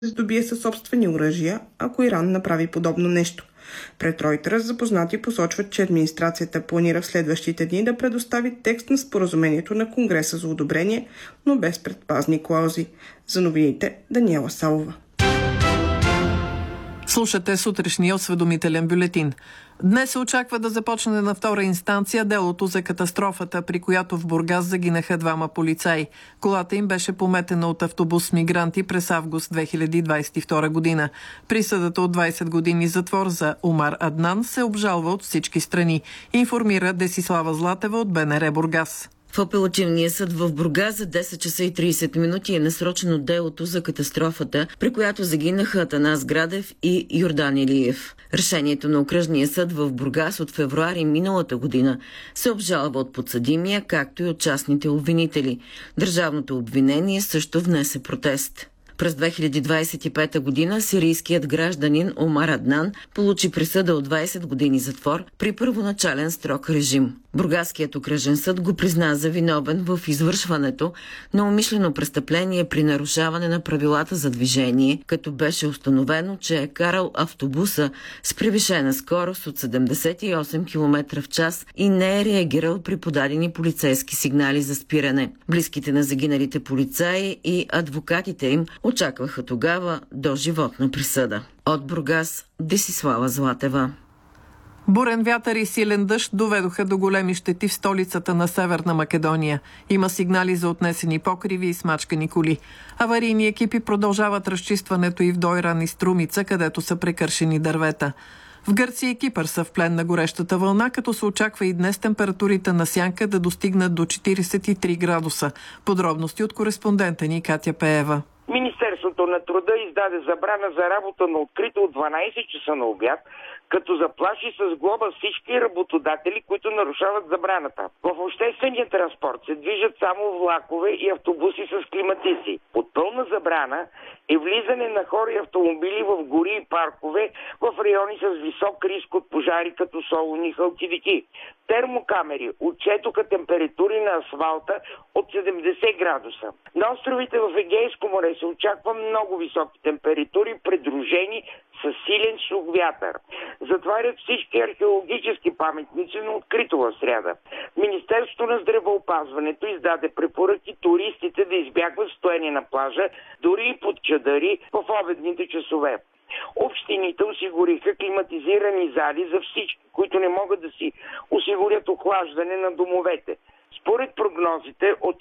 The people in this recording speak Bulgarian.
здобие със собствени оръжия, ако Иран направи подобно нещо. Пред Reuters запознати посочват, че администрацията планира в следващите дни да предостави текст на споразумението на Конгреса за одобрение, но без предпазни клаузи. За новините Даниела Савова. Слушате сутрешния осведомителен бюлетин. Днес се очаква да започне на втора инстанция делото за катастрофата, при която в Бургас загинаха двама полицаи. Колата им беше пометена от автобус с мигранти през август 2022 година. Присъдата от 20 години затвор за Омар Аднан се обжалва от всички страни, информира Десислава Златева от БНР Бургас. В апелативния съд в Бургас за 10 часа и 30 минути е насрочено делото за катастрофата, при която загинаха Атанас Градев и Йордан Илиев. Решението на окръжния съд в Бургас от февруари миналата година се обжалва от подсъдимия, както и от частните обвинители. Държавното обвинение също внесе протест. През 2025 година сирийският гражданин Омар Аднан получи присъда от 20 години затвор при първоначален строг режим. Бургаският окръжен съд го призна за виновен в извършването на умишлено престъпление при нарушаване на правилата за движение, като беше установено, че е карал автобуса с превишена скорост от 78 км в час и не е реагирал при подадени полицейски сигнали за спиране. Близките на загиналите полицаи и адвокатите им очакваха тогава доживотна присъда. От Бургас, Десислава Златева. Бурен вятър и силен дъжд доведоха до големи щети в столицата на Северна Македония. Има сигнали за отнесени покриви и смачкани коли. Аварийни екипи продължават разчистването и в Дойран и Струмица, където са прекършени дървета. В Гърция и Кипър са в плен на горещата вълна, като се очаква и днес температурите на сянка да достигнат до 43 градуса. Подробности от кореспондента ни Катя Пеева. Министерството на труда издаде забрана за работа на открито от 12 часа на обяд, като заплаши с глоба всички работодатели, които нарушават забраната. В обществения транспорт се движат само влакове и автобуси с климатици. Под пълна забрана е влизане на хора и автомобили в гори и паркове в райони с висок риск от пожари, като солони и хълтивики. Термокамери отчетоха температури на асфалта от 70 градуса. На островите в Егейско море се очаква много високи температури, придружени с силен сух вятър. Затварят всички археологически паметници на открито в сряда. Министерството на здравеопазването издаде препоръки туристите да избягват стоене на плажа, дори и под чадъри в обедните часове. Общините осигуриха климатизирани зали за всички, които не могат да си осигурят охлаждане на домовете. Според прогнозите, от